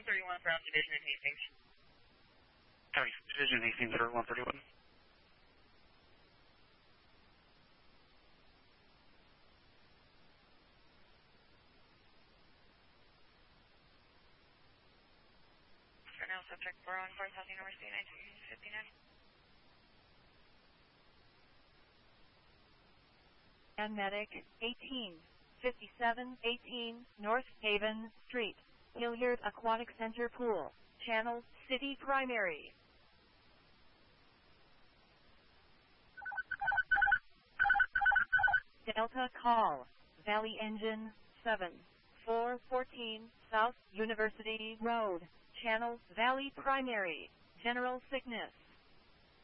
131 from Division in Hastings. County Division Hastings for 131. For now, subject 414, housing number C959. And medic 185718 North Haven Street, Hilliard Aquatic Center Pool, Channel City Primary. Delta call, Valley Engine 7414 South University Road, Channel Valley Primary, General Sickness.